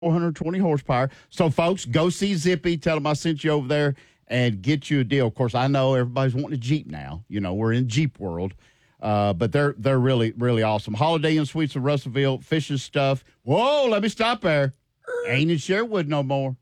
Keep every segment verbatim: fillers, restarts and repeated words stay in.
four hundred twenty horsepower. So, folks, go see Zippy. Tell them I sent you over there and get you a deal. Of course, I know everybody's wanting a Jeep now. You know, we're in Jeep world. Uh, but they're they're really, really awesome. Holiday Inn Suites of Russellville, fishing stuff. Whoa, let me stop there. Ain't in Sherwood no more.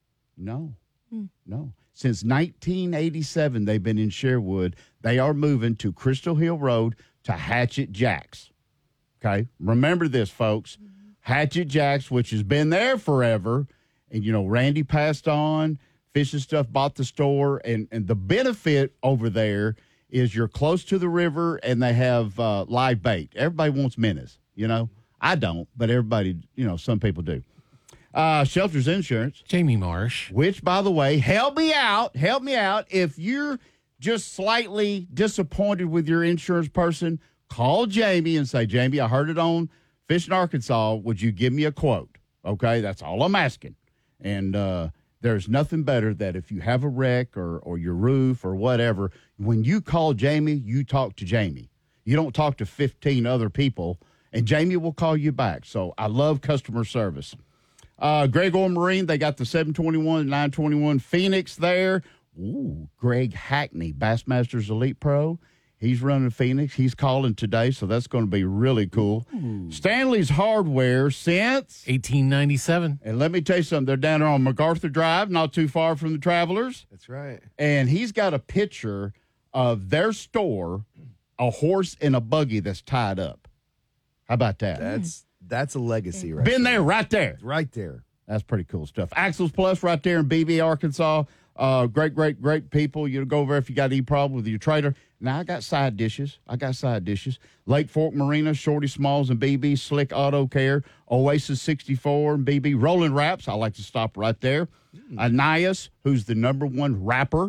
No, hmm. no. Since nineteen eighty-seven, they've been in Sherwood. They are moving to Crystal Hill Road to Hatchet Jacks. Okay? Remember this, folks. Mm-hmm. Hatchet Jacks, which has been there forever. And, you know, Randy passed on. Fishing Stuff bought the store. And, and the benefit over there is you're close to the river and they have uh, live bait. Everybody wants minnows, you know. I don't, but everybody, you know, some people do. Uh, Shelters Insurance. Jamie Marsh. Which, by the way, help me out. Help me out. If you're just slightly disappointed with your insurance person, call Jamie and say, Jamie, I heard it on Fishing Arkansas. Would you give me a quote? Okay, that's all I'm asking. And uh, there's nothing better that if you have a wreck or, or your roof or whatever, when you call Jamie, you talk to Jamie. You don't talk to fifteen other people, and Jamie will call you back. So I love customer service. Uh, Greg Orr Marine, they got the seven twenty-one, nine twenty-one Phoenix there. Ooh, Greg Hackney, Bassmasters Elite Pro. He's running Phoenix. He's calling today, so that's going to be really cool. Ooh. Stanley's Hardware since eighteen ninety-seven. And let me tell you something. They're down there on MacArthur Drive, not too far from the Travelers. That's right. And he's got a picture of their store, a horse and a buggy that's tied up. How about that? That's that's a legacy, right? Been there, right there. Right there. That's pretty cool stuff. Axles Plus right there in B B, Arkansas. Uh, great, great, great people. You go over if you got any problem with your trader. Now, I got side dishes. I got side dishes. Lake Fork Marina, Shorty Smalls and B B, Slick Auto Care, Oasis sixty-four and B B, Rolling Wraps. I like to stop right there. Mm. Anais, who's the number one rapper,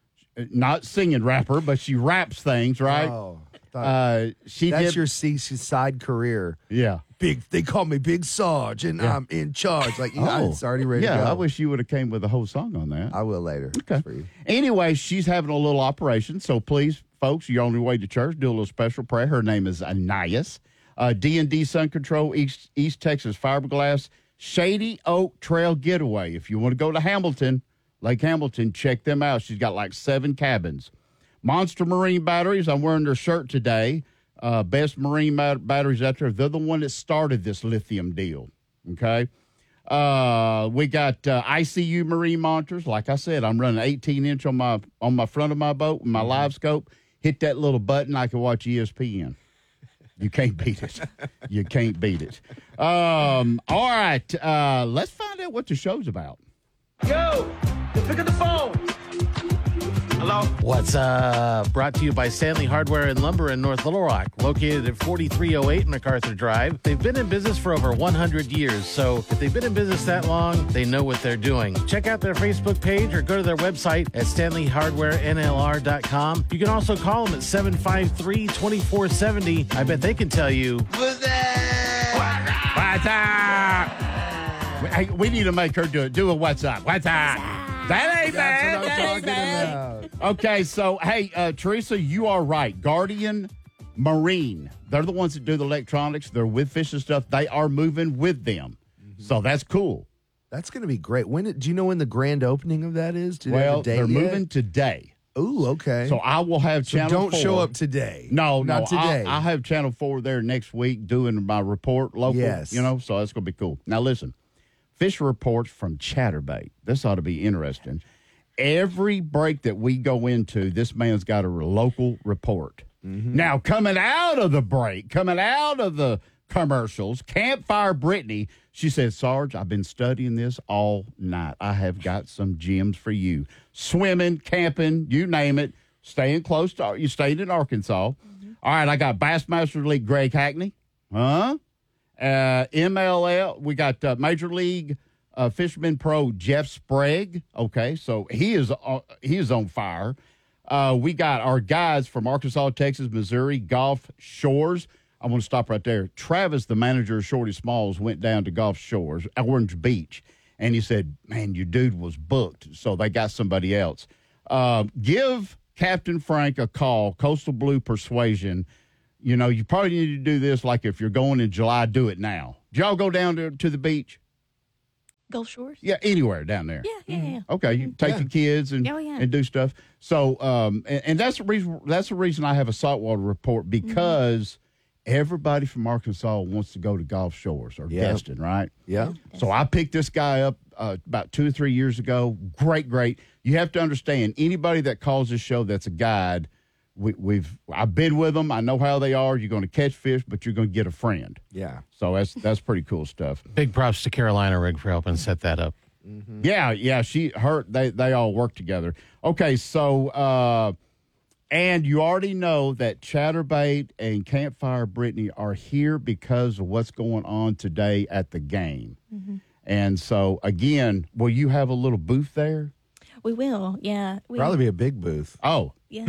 not singing rapper, but she raps things, right? Oh, uh, she that's did, your C- side career. Yeah. Big, they call me Big Sarge, and yeah. I'm in charge. Like, you know, oh, it's already ready yeah, to go. I wish you would have came with a whole song on that. I will later. Okay. For you. Anyway, she's having a little operation, so please, folks, you're on your way to church, do a little special prayer. Her name is Anais. Uh, D and D Sun Control, East, East Texas Fiberglass, Shady Oak Trail Getaway. If you want to go to Hamilton, Lake Hamilton, check them out. She's got like seven cabins. Monster Marine Batteries. I'm wearing their shirt today. Uh, best marine mat- batteries out there. They're the one that started this lithium deal. Okay. Uh, we got uh, I C U marine monitors. Like I said, I'm running eighteen inch on my on my front of my boat with my mm-hmm. live scope. Hit that little button, I can watch E S P N. You can't beat it. You can't beat it. Um, all right. Uh, let's find out what the show's about. Yo, pick up the phone. Hello? What's uh brought to you by Stanley Hardware and Lumber in North Little Rock, located at forty-three oh eight MacArthur Drive. They've been in business for over one hundred years, so if they've been in business that long, they know what they're doing. Check out their Facebook page or go to their website at stanley hardware n l r dot com. You can also call them at seven five three, two four seven zero. I bet they can tell you. What's up? What's up? Hey, we need to make her do it. Do a what's up. What's up? That ain't bad. That ain't bad. Okay, so, hey, uh, Teresa, you are right. Guardian Marine. They're the ones that do the electronics. They're with Fish and Stuff. They are moving with them. Mm-hmm. So that's cool. That's going to be great. When it, do you know when the grand opening of that is? Do well, they they're yet? moving today. Ooh, okay. So I will have so Channel don't four. show up today. No, no. Not today. I, I have Channel four there next week doing my report local. Yes. You know, so that's going to be cool. Now, listen. Fish reports from Chatterbait. This ought to be interesting. Every break that we go into, this man's got a local report. Mm-hmm. Now, coming out of the break, coming out of the commercials, Campfire Brittany, she said, Sarge, I've been studying this all night. I have got some gems for you. Swimming, camping, you name it, staying close to, you stayed in Arkansas. Mm-hmm. All right, I got Bassmaster League Greg Hackney. Huh? Uh, M L L, we got uh, Major League Uh, Fisherman Pro Jeff Sprague. Okay, so he is uh, he is on fire. Uh, we got our guys from Arkansas, Texas, Missouri, Gulf Shores. I want to stop right there. Travis, the manager of Shorty Smalls, went down to Gulf Shores, Orange Beach, and he said, man, your dude was booked, so they got somebody else. Uh, give Captain Frank a call, Coastal Blue Persuasion. You know, you probably need to do this like if you're going in July, do it now. Did y'all go down to, to the beach? Gulf Shores. Yeah, anywhere down there. Yeah, yeah, yeah. Okay, you take Yeah. the kids and Oh, yeah. and do stuff. So, um, and, and that's the reason. That's the reason I have a saltwater report because everybody from Arkansas wants to go to Gulf Shores or Yeah. Destin, right? Yeah. So I picked this guy up uh, about two or three years ago. Great, great. You have to understand, anybody that calls this show that's a guide, we, we've I've been with them. I know how they are. You're going to catch fish, but you're going to get a friend. Yeah. So that's that's pretty cool stuff. Big props to Carolina Rig for helping set that up. Yeah, yeah. She, her, they, they all work together. Okay, so, uh, and you already know that Chatterbait and Campfire Brittany are here because of what's going on today at the game. And so, again, will you have a little booth there? We will. Yeah. We, Probably be a big booth. Oh, Yeah.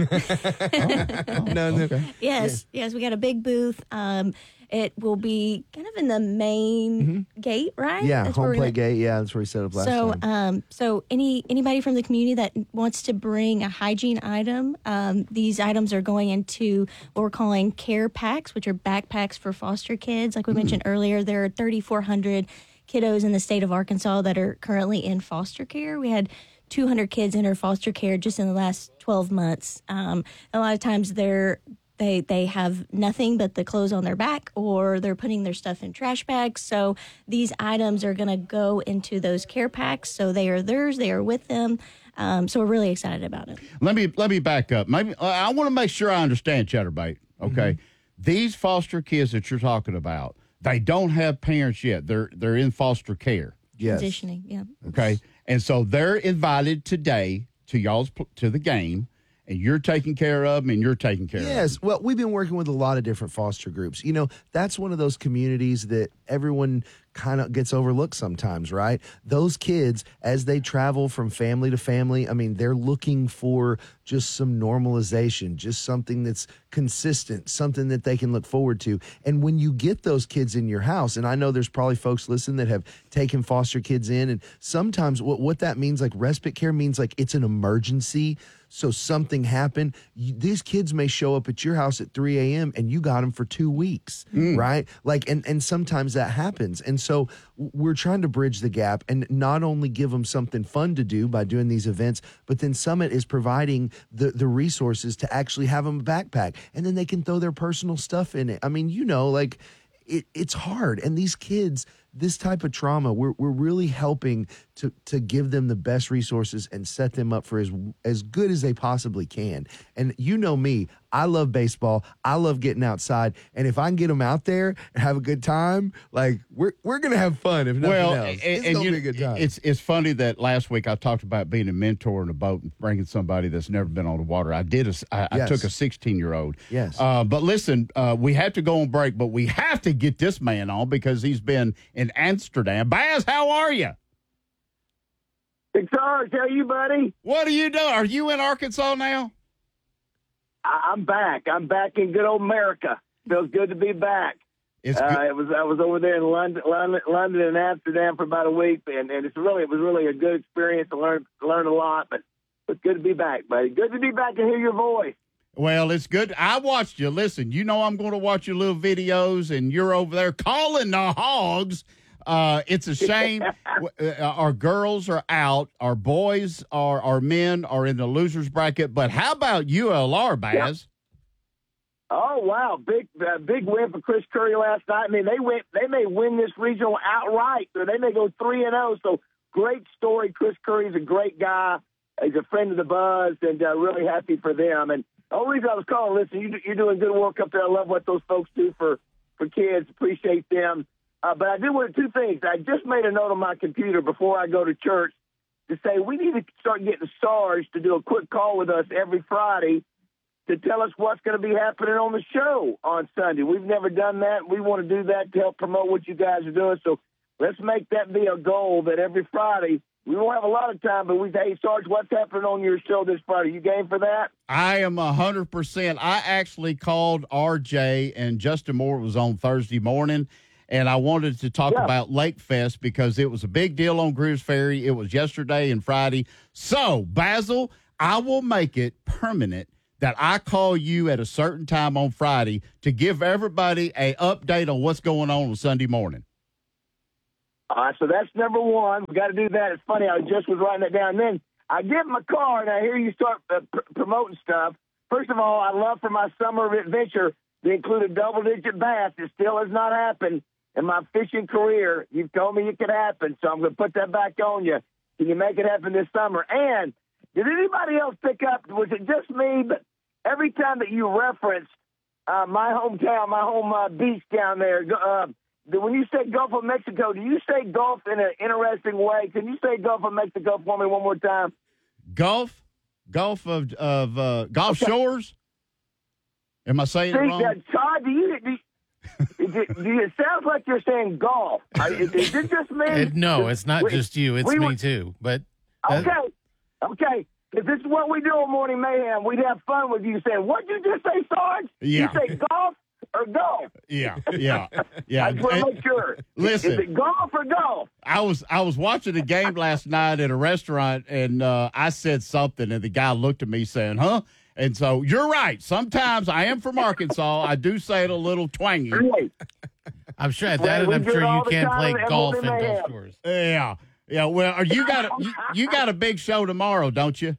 No, no. yes. Yes. We got a big booth. Um, it will be kind of in the main gate, right? Yeah, That's where home we're plate gonna- gate. Yeah, that's where we set up last So, time. um, so any anybody from the community that wants to bring a hygiene item, um, these items are going into what we're calling care packs, which are backpacks for foster kids. Like we mentioned earlier, there are thirty-four hundred kiddos in the state of Arkansas that are currently in foster care. We had two hundred kids enter foster care just in the last twelve months. Um, a lot of times they're they they have nothing but the clothes on their back, or they're putting their stuff in trash bags. So these items are going to go into those care packs. So they are theirs. They are with them. Um, so we're really excited about it. let me let me back up. Maybe I want to make sure I understand Chatterbait. Okay, these foster kids that you're talking about, they don't have parents yet. They're they're in foster care. Yes. Transitioning, yeah. Okay, and so they're invited today to y'all's pl- to the game, and you're taking care of them, and you're taking care of them. Yes. Well, we've been working with a lot of different foster groups. You know, that's one of those communities that everyone kind of gets overlooked sometimes, right? Those kids, as they travel from family to family, I mean, they're looking for just some normalization, just something that's consistent, something that they can look forward to. And when you get those kids in your house, and I know there's probably folks listening that have taken foster kids in, and sometimes what, what that means, like respite care means like it's an emergency. So something happened. You, these kids may show up at your house at three a.m. and you got them for two weeks, right? Like, and, and sometimes that happens. And so w- we're trying to bridge the gap and not only give them something fun to do by doing these events, but then Summit is providing the, the resources to actually have them a backpack, and then they can throw their personal stuff in it. I mean, you know, like it, it's hard. And these kids, this type of trauma, we're, we're really helping to, to give them the best resources and set them up for as, as good as they possibly can. And you know me, I love baseball. I love getting outside. And if I can get them out there and have a good time, like we're, we're going to have fun, if nothing Well, else. and, It's and going to you, be a good time. it's it's funny that last week I talked about being a mentor in a boat and bringing somebody that's never been on the water. I did. A, I, I Yes. took a sixteen year old. Yes. Uh, but listen, uh, we have to go on break, but we have to get this man on because he's been in Amsterdam. Baz, how are you? Big Sarge, how you, buddy? What are you doing? Are you in Arkansas now? I- I'm back. I'm back in good old America. Feels good to be back. It's Uh, good. it was I was over there in London, London, London and Amsterdam for about a week, and, and it's really it was really a good experience to learn learn a lot. But it's good to be back, buddy. Good to be back and hear your voice. Well, it's good. I watched you. Listen, you know I'm going to watch your little videos, and you're over there calling the hogs. Uh, it's a shame. W- uh, Our girls are out. Our boys are, our men are in the losers bracket. But how about U L R, Baz? Oh wow, big uh, big win for Chris Curry last night. I mean, they went they may win this regional outright, or they may go three and zero. So great story. Chris Curry's a great guy. He's a friend of the Buzz, and uh, really happy for them. And the only reason I was calling, listen, you, you're doing good work up there. I love what those folks do for for kids. Appreciate them. Uh, but I do want two things. I just made a note on my computer before I go to church to say we need to start getting Sarge to do a quick call with us every Friday to tell us what's going to be happening on the show on Sunday. We've never done that. We want to do that to help promote what you guys are doing. So let's make that be a goal that every Friday, we won't have a lot of time, but we say, hey, Sarge, what's happening on your show this Friday? You game for that? I am one hundred percent. I actually called R J, and Justin Moore was on Thursday morning, and I wanted to talk Yeah. about Lake Fest because it was a big deal on Greer's Ferry. It was yesterday and Friday. So, Basil, I will make it permanent that I call you at a certain time on Friday to give everybody a update on what's going on on Sunday morning. All right, so that's number one. We got to do that. It's funny. I just was writing that down. And then I get in my car, and I hear you start uh, pr- promoting stuff. First of all, I love for my summer adventure to include a double-digit bass. It still has not happened in my fishing career. You've told me it could happen, so I'm going to put that back on you. Can you make it happen this summer? And did anybody else pick up, was it just me, but every time that you referenced uh, my hometown, my home uh, beach down there, uh, when you say Gulf of Mexico, do you say Gulf in an interesting way? Can you say Gulf of Mexico for me one more time? Gulf? Gulf of of uh, Gulf Okay. Shores? Am I saying See, it wrong? uh, Todd, do you, do, you, do, do you, it sounds like you're saying golf. I- Is, is it just me? It, no, it's not We- just you. It's we me were- too. But that- Okay, okay. If this is what we do on Morning Mayhem, we'd have fun with you saying, what'd you just say, Sarge? Yeah. You say golf or golf? Yeah, yeah, yeah. I just want to make sure. Listen. Is it golf or golf? I was I was watching a game last night at a restaurant, and uh, I said something, and the guy looked at me saying, "Huh?" And so you're right. Sometimes I am from Arkansas. I do say it a little twangy. Hey, I'm sure at Well, that, and we I'm do sure it all you the can't time, play and golf we'll in be Gulf mayhem. Shores. Yeah, yeah. Well, you got a you, you got a big show tomorrow, don't you?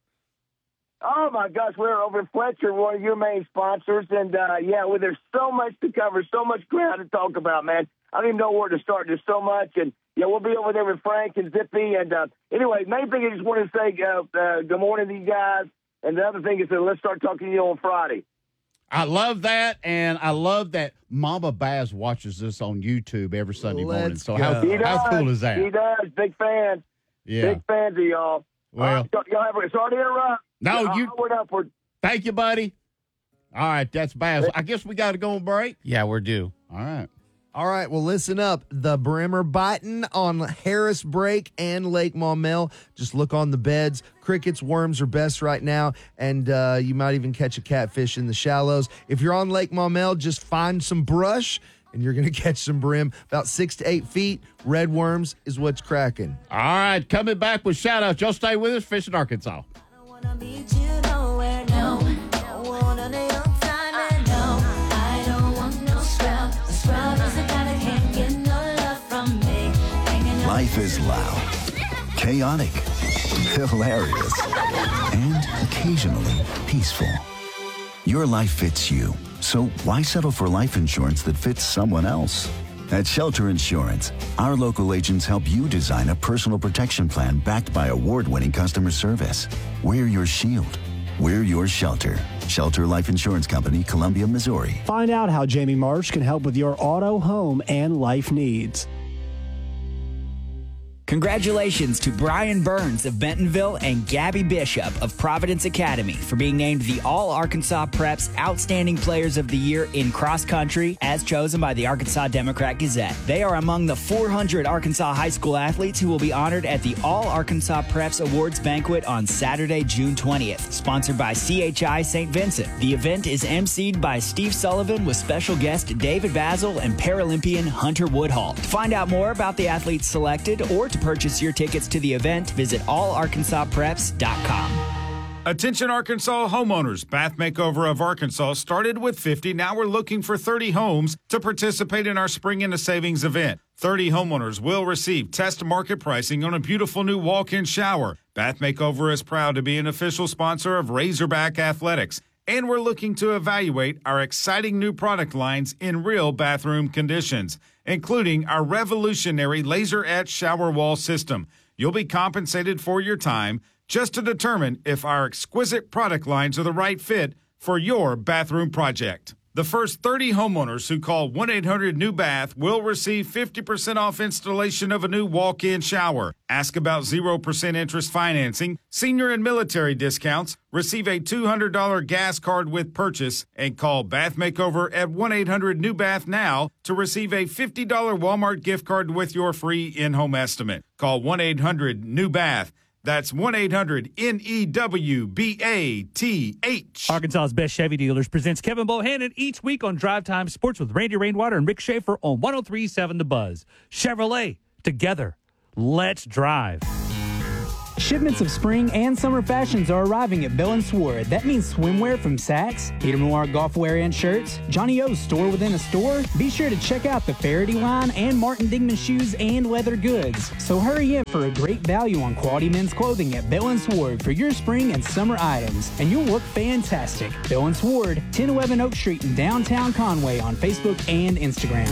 Oh, my gosh, we're over at Fletcher, one of your main sponsors. And, uh, yeah, well, there's so much to cover, so much ground to talk about, man. I don't even know where to start. There's so much. And, yeah, we'll be over there with Frank and Zippy. And, uh, anyway, main thing I just want to say uh, uh, good morning to you guys. And the other thing is that let's start talking to you on Friday. I love that, and I love that Mama Baz watches this on YouTube every Sunday morning. Let's So go. how, He how does. cool is that? He does. Big fan. Yeah. Big fans of y'all. Well- All right, y'all have a, sorry to interrupt. No, Uh, you- Onward, upward. Thank you, buddy. All right, that's Baz. I guess we got to go on break. Yeah, we're due. All right. All right, well, listen up. The Brimmer biting on Harris Break and Lake Maumelle. Just look on the beds. Crickets, worms are best right now, and uh, you might even catch a catfish in the shallows. If you're on Lake Maumelle, just find some brush, and you're going to catch some brim. About six to eight feet. Red worms is what's cracking. All right, coming back with shout-outs. Y'all stay with us, Fishing Arkansas. wanna beat you nowhere, no. Don't want none of your time, and no. I don't want no scrub. A scrub is a guy that can't get no love from me. Hanging out Life is loud, chaotic, hilarious, and occasionally peaceful. Your life fits you, so why settle for life insurance that fits someone else? At Shelter Insurance, our local agents help you design a personal protection plan backed by award-winning customer service. We're your shield. We're your shelter. Shelter Life Insurance Company, Columbia, Missouri. Find out how Jamie Marsh can help with your auto, home, and life needs. Congratulations to Brian Burns of Bentonville and Gabby Bishop of Providence Academy for being named the All-Arkansas Preps Outstanding Players of the Year in Cross Country as chosen by the Arkansas Democrat-Gazette. They are among the four hundred Arkansas high school athletes who will be honored at the All-Arkansas Preps Awards Banquet on Saturday, June twentieth, sponsored by C H I Saint Vincent. The event is emceed by Steve Sullivan with special guest David Basil and Paralympian Hunter Woodhall. To find out more about the athletes selected or to purchase your tickets to the event, visit all arkansas preps dot com. Attention Arkansas homeowners. Bath Makeover of Arkansas started with fifty. Now we're looking for thirty homes to participate in our Spring into Savings event. thirty homeowners will receive test market pricing on a beautiful new walk-in shower. Bath Makeover is proud to be an official sponsor of Razorback Athletics. And we're looking to evaluate our exciting new product lines in real bathroom conditions, including our revolutionary laser etch shower wall system. You'll be compensated for your time just to determine if our exquisite product lines are the right fit for your bathroom project. The first thirty homeowners who call one eight hundred new bath will receive fifty percent off installation of a new walk-in shower. Ask about zero percent interest financing, senior and military discounts, receive a two hundred dollars gas card with purchase, and call Bath Makeover at one eight hundred new bath now to receive a fifty dollars Walmart gift card with your free in-home estimate. Call one eight hundred new bath. That's one eight hundred N E W B A T H. Arkansas's Best Chevy Dealers presents Kevin Bohannon each week on Drive Time Sports with Randy Rainwater and Rick Schaefer on one oh three point seven The Buzz. Chevrolet, together, let's drive. Shipments of spring and summer fashions are arriving at Bill and Sword. That means swimwear from Saks, Peter Millar golf wear and shirts, Johnny O's store within a store. Be sure to check out the Faraday line and Martin Dingman shoes and leather goods. So hurry in for a great value on quality men's clothing at Bill and Sword for your spring and summer items, and you'll look fantastic. Bill and Sword, ten eleven Oak Street in downtown Conway on Facebook and Instagram.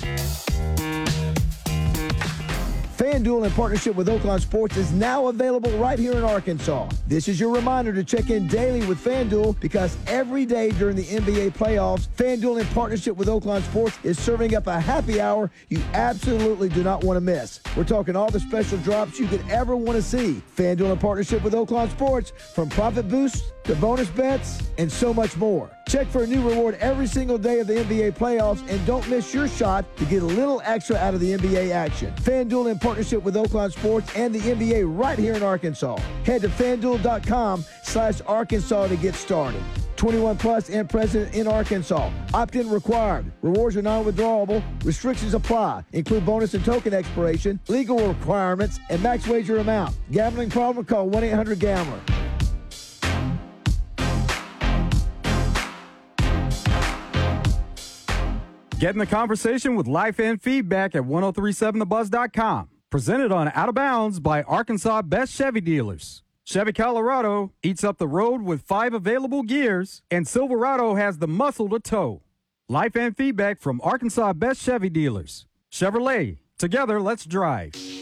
FanDuel, in partnership with Oaklawn Sports, is now available right here in Arkansas. This is your reminder to check in daily with FanDuel, because every day during the N B A playoffs, FanDuel, in partnership with Oaklawn Sports, is serving up a happy hour you absolutely do not want to miss. We're talking all the special drops you could ever want to see. FanDuel, in partnership with Oaklawn Sports, from profit boosts to bonus bets and so much more. Check for a new reward every single day of the N B A playoffs, and don't miss your shot to get a little extra out of the N B A action. FanDuel, in partnership with Oaklawn Sports and the N B A, right here in Arkansas. Head to FanDuel.com slash Arkansas to get started. twenty-one plus and present in Arkansas. Opt-in required. Rewards are non-withdrawable. Restrictions apply. Include bonus and token expiration, legal requirements, and max wager amount. Gambling problem? Call one eight hundred gambler. Get in the conversation with Life and Feedback at ten thirty-seven the buzz dot com. Presented on Out of Bounds by Arkansas Best Chevy Dealers. Chevy Colorado eats up the road with five available gears, and Silverado has the muscle to tow. Life and Feedback from Arkansas Best Chevy Dealers. Chevrolet, together let's drive.